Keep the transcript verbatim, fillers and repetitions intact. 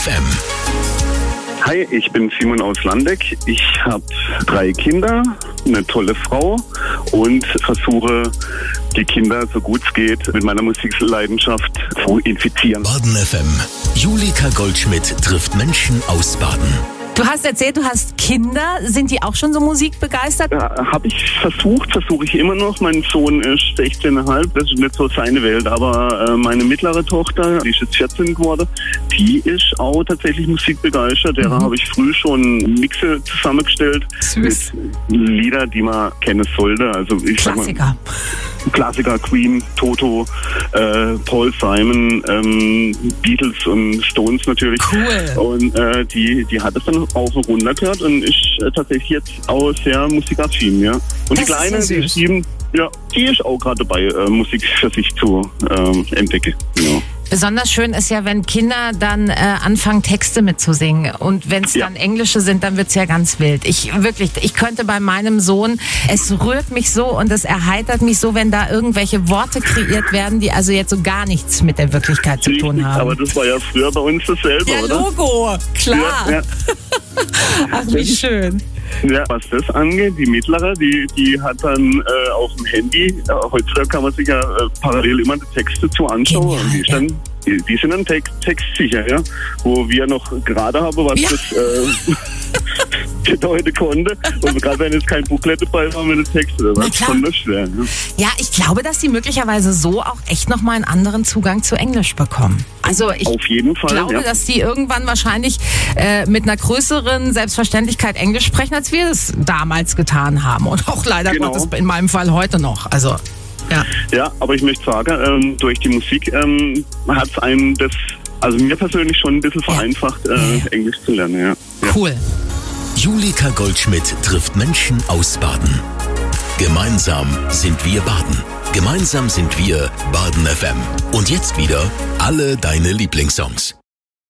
F M. Hi, ich bin Simon aus Landeck. Ich habe drei Kinder, eine tolle Frau und versuche, die Kinder, so gut es geht, mit meiner Musikleidenschaft zu infizieren. Baden F M. Julika Goldschmidt trifft Menschen aus Baden. Du hast erzählt, du hast Kinder. Sind die auch schon so musikbegeistert? Ja, habe ich versucht, versuche ich immer noch. Mein Sohn ist sechzehn Komma fünf, das ist nicht so seine Welt. Aber äh, meine mittlere Tochter, die ist jetzt vierzehn geworden, die ist auch tatsächlich musikbegeistert. Der mhm. habe ich früh schon Mixe zusammengestellt. Süß. Mit Lieder, die man kennen sollte. Also ich Klassiker. Sag mal, Klassiker, Queen, Toto, äh, Paul Simon, ähm, Beatles und Stones natürlich. Cool. Und äh, die, die hat es dann auf und runter gehört und ist äh, tatsächlich jetzt auch sehr musikaffin, ja. Und Das die Kleine, ist ja die süß. ist sieben, ja, die ist auch gerade dabei, äh, Musik für sich zu ähm, entdecken. Ja. Besonders schön ist ja, wenn Kinder dann äh, anfangen, Texte mitzusingen. Und wenn es Ja. dann englische sind, dann wird's ja ganz wild. Ich wirklich, ich könnte bei meinem Sohn, es rührt mich so und es erheitert mich so, wenn da irgendwelche Worte kreiert werden, die also jetzt so gar nichts mit der Wirklichkeit zu tun haben. Aber das war ja früher bei uns dasselbe, Ja, oder? Logo, klar. Ja, ja. Ach, wie schön. Ja, was das angeht, die mittlere, die, die hat dann äh, auf dem Handy, äh, heutzutage kann man sich ja äh, parallel immer die Texte zu anschauen. Genial, und die, ist ja. dann, die, die sind dann text, textsicher, ja. Wo wir noch gerade haben, was Ja. das äh, bedeuten konnte. Und gerade wenn jetzt kein Booklet dabei war mit den Texten, das Na war klar. schon das schwer. Ne? Ja, ich glaube, dass die möglicherweise so auch echt nochmal einen anderen Zugang zu Englisch bekommen. Also ich Auf jeden Fall, glaube, ja. dass die irgendwann wahrscheinlich äh, mit einer größeren Selbstverständlichkeit Englisch sprechen, als wir es damals getan haben. Und auch leider Genau. Gottes in meinem Fall heute noch. Also, ja. Ja, aber ich möchte sagen, ähm, durch die Musik ähm, hat es einem das, also mir persönlich schon ein bisschen vereinfacht, äh, Ja. Englisch zu lernen, ja. ja. Cool. Julika Goldschmidt trifft Menschen aus Baden. Gemeinsam sind wir Baden. Gemeinsam sind wir Baden F M. Und jetzt wieder alle deine Lieblingssongs.